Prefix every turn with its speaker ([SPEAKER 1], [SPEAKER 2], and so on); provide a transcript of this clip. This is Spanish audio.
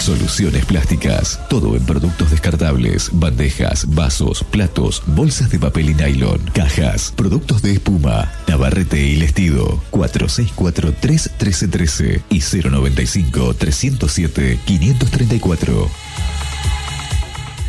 [SPEAKER 1] Soluciones Plásticas. Todo en productos descartables, bandejas, vasos, platos, bolsas de papel y nylon, cajas, productos de espuma, Navarrete y Lestido. 4643-1313 y 095-307-534.